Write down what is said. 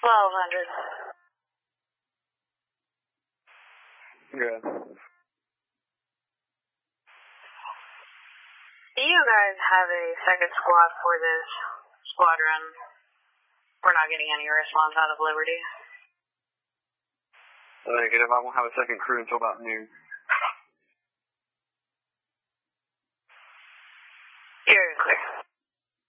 1200. Good. Do you guys have a second squad for this squadron? We're not getting any response out of Liberty. Negative. I won't have a second crew until about noon.